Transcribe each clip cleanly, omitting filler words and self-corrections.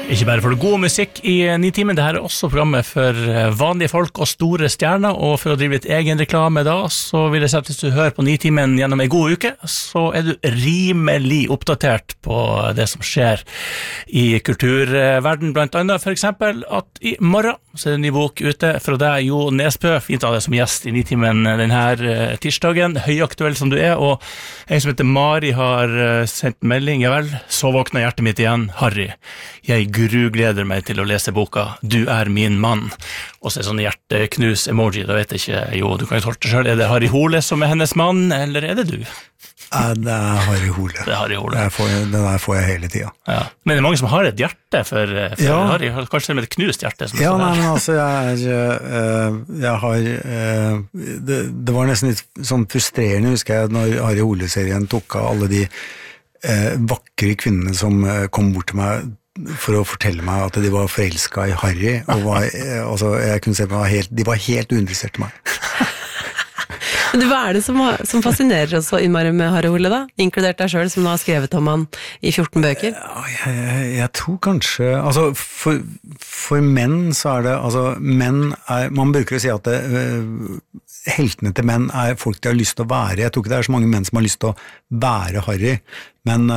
Ikke bare for det gode musikk i Nitimen, det her også programmet for vanlige folk og store stjerner, og for å drive litt egen reklame da, så vil jeg si at hvis du hører på Nitimen gjennom en god uke, så du rimelig oppdatert på det som skjer i kulturverden, blant annet for eksempel at i morgen så det en ny bok ute fra deg, Jo Nesbø, fint av deg som gjest i Nitimen denne tirsdagen, høyaktuell som du og en som heter Mari har sendt melding, ja vel, så våkner hjertet mitt igjen, Harry, jeg grugleder meg til å lese boka Du min mann, og så sånn hjerteknus-emoji, da vet jeg ikke, jo, du kan jo tolke selv, det Harry Hole som hennes mann, eller det du? Det Harry Hole. Det Harry Hole. Den der får jeg hele tiden. Ja. Men det mange som har et hjerte for Harry, kanskje med et knust hjerte? Som nei, men altså, jeg har, det var nesten litt sånn frustrerende, husker jeg, når Harry Hole-serien tok av alle de vakre kvinnene som kom bort til meg for å fortelle meg at de var forelsket i Harry, og altså, jeg kunne se at de var helt uinteressert i meg. Men hva det som fascinerer oss så innmari med Harry Hole da? Inkludert deg selv, som har skrevet om han i 14 bøker? Jeg tror kanskje, altså for menn så det, altså menn man bruker å si at heltene til menn folk de har lyst til å være. Jeg tror ikke det så mange menn som har lyst til å være Harry, men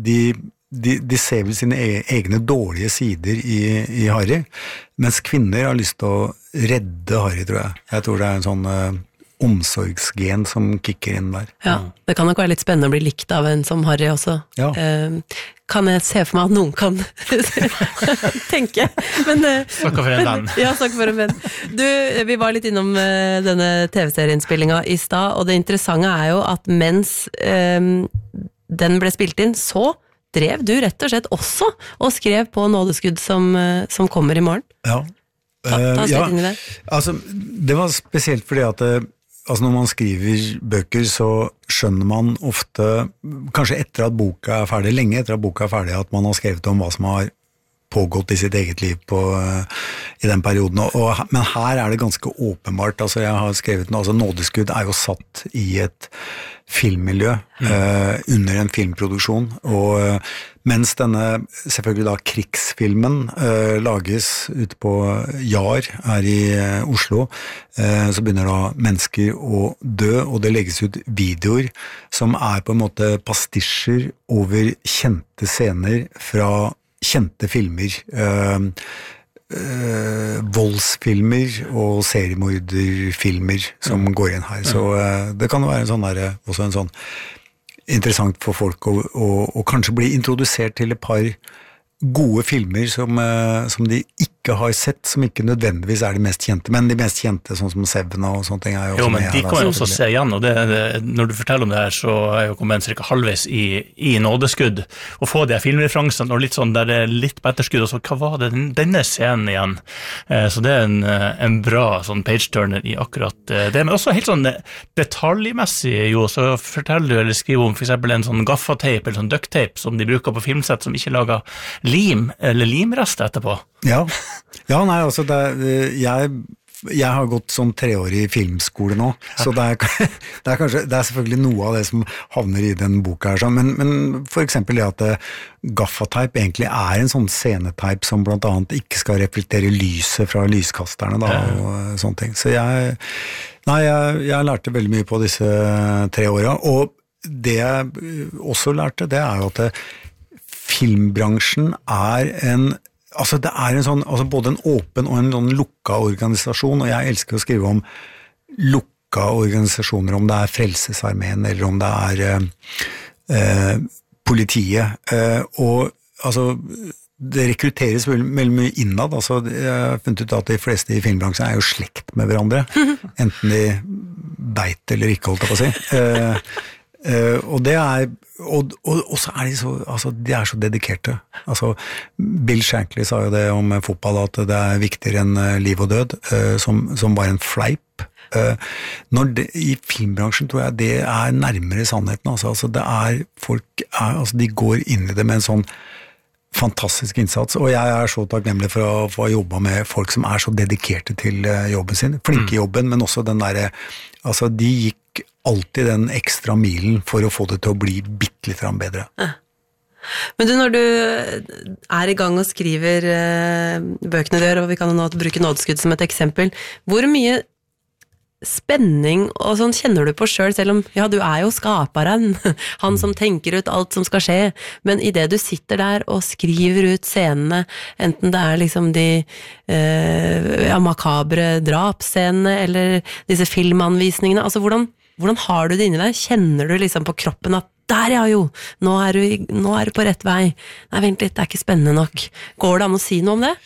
de ser vel sine egne dårlige sider i Harry, mens kvinner har lyst til å redde Harry, tror jeg. Jeg tror det en sånn omsorgsgen som kicker inn der. Ja, det kan nok være litt spennende å bli likt av en som Harry også. Ja. Kan jeg se for meg at noen kan tenke. Men, snakker for en venn. Ja, snakker for en venn. Du, vi var litt innom denne TV-serieinnspillinga i stad, og det interessante jo at mens den ble spilt inn, så drev du rett og slett også og skrev på nådeskudd som kommer i morgen. Ja. Ta oss litt inn i det. Altså, det var spesielt fordi at altså når man skriver bøker, så skjønner man ofte, kanskje etter at boka ferdig, lenge etter at boka ferdig, at man har skrevet om hva som har pågått i sitt eget liv i den perioden. Men her det ganske åpenbart, altså jeg har skrevet noe, altså Nådeskudd jo satt i et filmmiljø under en filmproduksjon, og mens denne selvfølgelig da krigsfilmen lages ute på Jar her i Oslo, så begynner da mennesker å dø, og det legges ut videoer som på en måte pastisjer over kjente scener fra kjente filmer, voldsfilmer og seriemorderfilmer som går inn her. Så det kan jo være også en sånn interessant for folk å kanskje bli introdusert til et par gode filmer som de ikke har sett, som ikke nødvendigvis de mest kjente, men de mest kjente, sånn som Seven og sånne ting jo men de kan jo også se igjen, og når du forteller om det her, så jo kommet cirka halvveis i nådeskudd, og få de filmreferansene, og litt sånn der det litt på etterskudd, og så hva var det denne scenen igjen? Så det en bra sånn page-turner i akkurat det, men også helt sånn detaljmessig, jo, så forteller du, eller skriver om for eksempel en sånn gaffateip, eller sånn duct-tape, som de bruker på filmsett, som ikke lager lim, eller limrest etterpå. Ja, nei, altså jeg har gått som 3-årig filmskole nå, så det kanskje, det selvfølgelig noe av det som havner i den boka her, men for eksempel det at gaffateip egentlig en sånn sceneteip som blant annet ikke skal reflektere lyset fra lyskasterne da, og sånne ting. Så jeg lærte veldig mye på disse 3 årene, og det jeg også lærte, det jo at filmbransjen altså det en sånn, altså både en åpen og en sånn lukka organisasjon, og jeg elsker å skrive om lukka organisasjoner, om det Frelsesarmeen, eller om det politiet, og altså det rekrutteres veldig mye innad, altså jeg har funnet ut at de fleste i filmbransjen jo slekt med hverandre, enten de vet eller ikke, holdt jeg på å si. Og det og så de så, altså de så dedikerte. Altså Bill Shankly sa jo det om fotball, at det viktigere enn liv og død, som var en fleip. I filmbransjen tror jeg det nærmere sannheten, altså det folk altså de går inn i det med en sånn fantastisk innsats, og jeg så takknemlig for å få jobba med folk som så dedikerte til jobben sin, flinke i jobben, men også den der, altså de gikk alltid den ekstra milen for å få det til å bli bitte litt bedre. Men du, når du er i gang og skriver bøkene dør, og vi kan nå bruke nådeskudd som et eksempel, hvor mye spenning og sånn kjenner du på selv om, ja, du er jo skaperen, han som tenker ut alt som skal skje, men i det du sitter der og skriver ut scenene, enten det er liksom de makabre drapsscenene, eller disse filmanvisningene, altså hvordan har du det inni deg? Kjenner du liksom på kroppen at der ja jo, nå er du på rett vei. Nei, vent litt, det er ikke spennende nok. Går det an å si noe om det?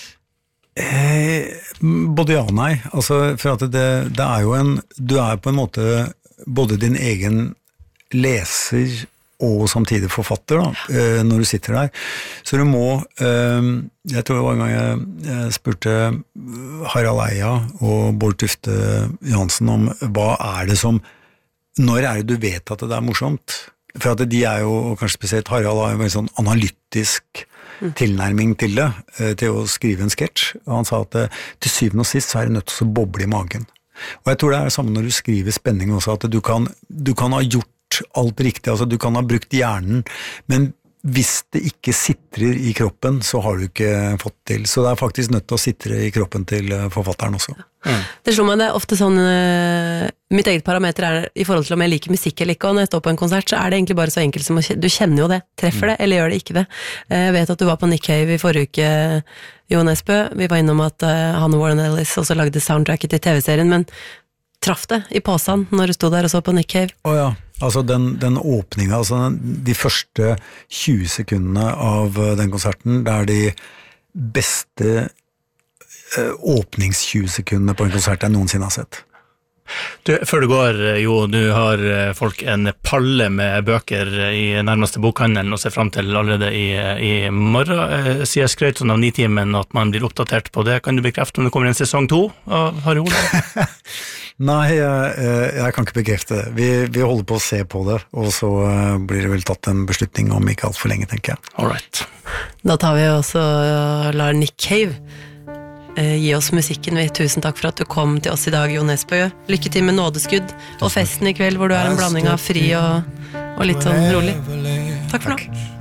Både ja og nei, altså for at det er jo du er på en måte både din egen leser og samtidig forfatter da, når du sitter der, så du må jeg tror det var en gang jeg spurte Harald Eia og Bård Tufte Johansen om hva er det som, når er det du vet at det er morsomt, for at de er jo, og kanskje spesielt Harald har jo en sånn analytisk tilnærming til det, til å skrive en sketsj, og han sa at til syvende og sist så er det nødt til å boble i magen. Og jeg tror det er det samme når du skriver spenning også, at du kan ha gjort alt riktig, altså du kan ha brukt hjernen, men hvis det ikke sitrer i kroppen, så har du ikke fått til. Så det er faktisk nødt til å sitre i kroppen til forfatteren også. Det slår meg, det er ofte sånn, mitt eget parameter er i forhold til om jeg liker musikk eller ikke, og når jeg står på en konsert, så er det egentlig bare så enkelt som du kjenner jo det, treffer det, eller gjør det ikke det. Jeg vet at du var på Nick Cave i forrige uke, Jo Nesbø, vi var innom at han og Warren Ellis også lagde soundtracket til TV-serien, men traff det i påsan når du stod der og så på Nick Cave? Ja, altså den åpningen, altså de første 20 sekundene av den konserten, det er de beste åpnings 20 sekundene på en konsert jeg noensinne har sett. Du, før du går, Jo, du har folk en palle med bøker i nærmeste bokhandelen og ser frem til allerede i morgen. Sier Skrøyton av Nitimen at man blir oppdatert på det. Kan du bekrefte om det kommer en sesong 2 av Harry Ole? Nei, jeg kan ikke bekrefte det. Vi holder på å se på det, og så blir det vel tatt en beslutning om ikke alt for lenge, tenker jeg. All right. Da tar vi også lar Nick Cave gi oss musikken. Tusen takk for at du kom til oss i dag, Jo Nesbø. Lykke til med nådeskudd og festen i kveld, hvor du er en blanding av fri og litt sånn rolig. Takk for nå.